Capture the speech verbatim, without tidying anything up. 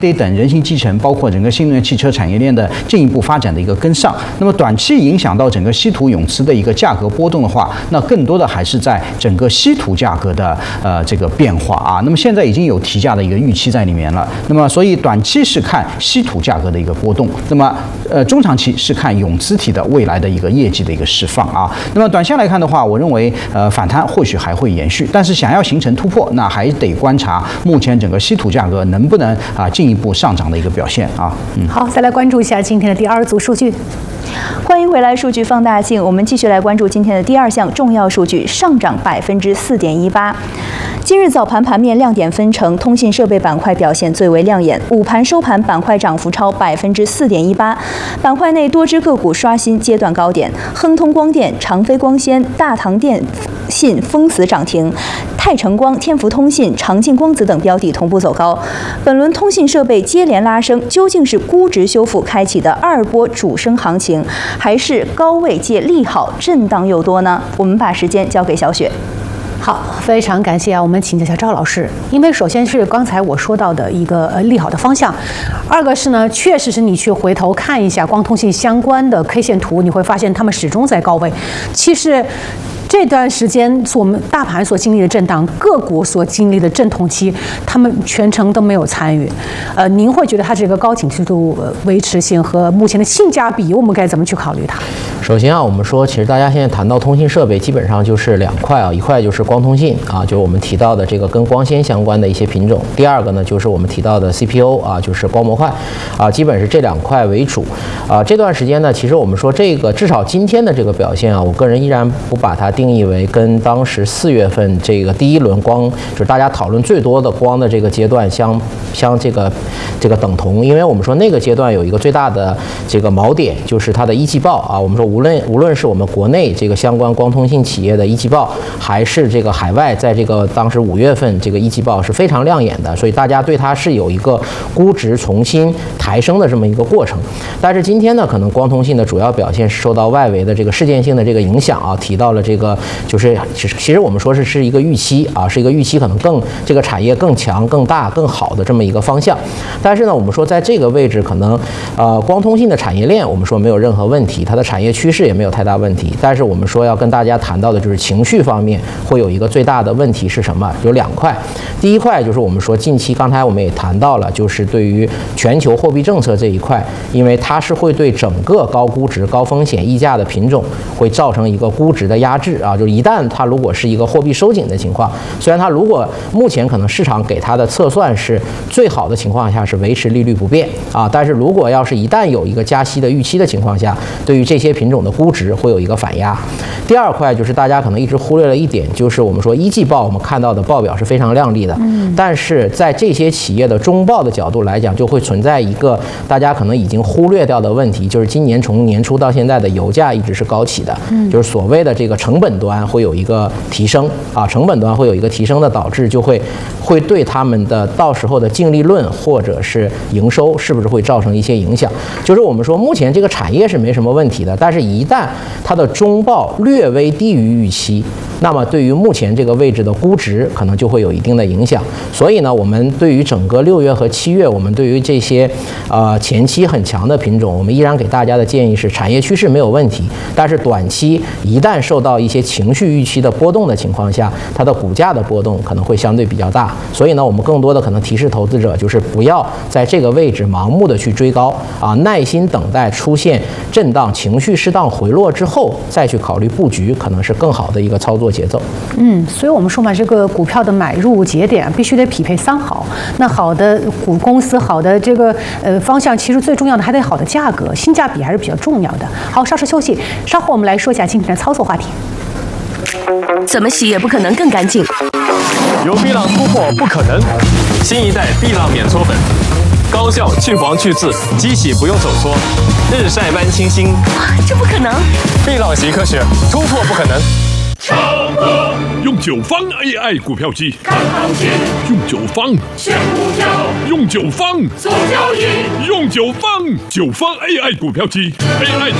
得等人形继承，包括整个新能源汽车产业链的进一步发展的一个跟上。那么短期影响到整个稀土永磁的一个价格波动的话，那更多的还是在整个稀土价格的呃这个变化啊。那么现在已经有提价的一个预期在里面了。那么所以短期是看稀土价格的一个波动，那么呃中长期是看永磁体的未来的一个业绩的一个释放啊。那么短线来看的话，我认为呃反弹或许还会延续，但是想要形成突破，那还得观察目前整个稀土价格能不能啊进一步上涨的一个表现啊。嗯， 好，再来关注一下今天的第二组数据。 欢迎回来，数据放大镜，我们继续来关注今天的第二项重要数据，上涨百分之四点一八。今日早盘盘面亮点分成，通信设备板块表现最为亮眼，午盘收盘板块涨幅超百分之四点一八，板块内多只个股刷新阶段高点，亨通光电、长飞光纤、大唐电信封死涨停，泰成光、天福通信、长进光子等标的同步走高。本轮通信设备接连拉升，究竟是估值修复开启的二波主升行情，还是高位借利好震荡又多呢？我们把时间交给小雪。 好，非常感谢啊！我们请教一下赵老师，因为首先是刚才我说到的一个呃利好的方向，二个是呢，确实是你去回头看一下光通信相关的 K 线图，你会发现它们始终在高位。其实这段时间我们大盘所经历的震荡，个股所经历的阵痛期，他们全程都没有参与。呃，您会觉得它这个高景气度、呃、维持性和目前的性价比，我们该怎么去考虑它？ 首先啊，我们说，其实大家现在谈到通信设备，基本上就是两块啊，一块就是光通信啊，就是我们提到的这个跟光纤相关的一些品种；第二个呢，就是我们提到的 C P O 啊，就是光模块啊，基本是这两块为主啊。这段时间呢，其实我们说这个至少今天的这个表现啊，我个人依然不把它定义为跟当时四月份这个第一轮光，就是大家讨论最多的光的这个阶段相相这个这个等同，因为我们说那个阶段有一个最大的这个锚点，就是它的一季报啊，我们说无论无论是我们国内这个相关光通信企业的一季报，还是这个海外在这个当时五月份这个一季报是非常亮眼的，所以大家对它是有一个估值重新抬升的这么一个过程。但是今天呢，可能光通信的主要表现是受到外围的这个事件性的这个影响啊，提到了这个就是其实其实我们说是是一个预期啊，是一个预期可能更这个产业更强、更大、更好的这么一个方向。但是呢，我们说在这个位置可能呃光通信的产业链我们说没有任何问题，它的产业趋势也没有太大问题。但是我们说要跟大家谈到的就是情绪方面会有一个最大的问题是什么？有两块。第一块就是我们说近期刚才我们也谈到了，就是对于全球货币政策这一块，因为它是会对整个高估值、高风险溢价的品种会造成一个估值的压制啊。就是一旦它如果是一个货币收紧的情况，虽然它如果目前可能市场给它的测算是最好的情况下是维持利率不变啊，但是如果要是一旦有一个加息的预期的情况下，对于这些品种的估值会有一个反压。第二块就是大家可能一直忽略了一点，就是我们说一季报我们看到的报表是非常亮丽的，嗯，但是在这些企业的中报的角度来讲，就会存在一个大家可能已经忽略掉的问题，就是今年从年初到现在的油价一直是高企的，嗯，就是所谓的这个成本端会有一个提升啊，成本端会有一个提升的导致，就会会对他们的到时候的净利润或者是营收是不是会造成一些影响？就是我们说目前这个产业是没什么问题的，但是一旦它的中报略微低于预期，那么对于目前这个位置的估值可能就会有一定的影响。所以呢，我们对于整个六月和七月，我们对于这些呃前期很强的品种，我们依然给大家的建议是产业趋势没有问题，但是短期一旦受到一些情绪预期的波动的情况下，它的股价的波动可能会相对比较大。所以呢，我们更多的可能提示投资者就是不要在这个位置盲目的去追高啊，耐心等待出现震荡、情绪适当回落之后再去考虑布局，可能是更好的一个操作节奏。 嗯，所以我们说嘛，这个股票的买入节点必须得匹配三好。那好的股公司、好的这个呃方向，其实最重要的还得好的价格，性价比还是比较重要的。好，稍事休息，稍后我们来说一下今天的操作话题。 怎么洗也不可能更干净。 有碧浪突破不可能，新一代碧浪免搓粉，高效去黄去渍，机洗不用手搓，日晒般清新。 这不可能！ 碧浪洗科学，突破不可能。 超哥用九方 A I 股票机，看行情；用九方选股票，用九方做交易；用九方九方 A I 股票机 ，A I